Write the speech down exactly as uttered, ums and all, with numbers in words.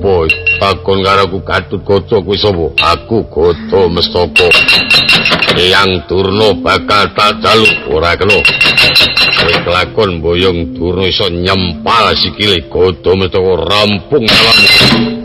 Apa takon karo aku Gatotkaca kuwi sapa? Aku Gata Mestaka. Eyang Durna bakal tak jaluk ora kena. Kowe kelakon boyong Durna iso nyempal sikile Gata Mestaka rampung awakmu.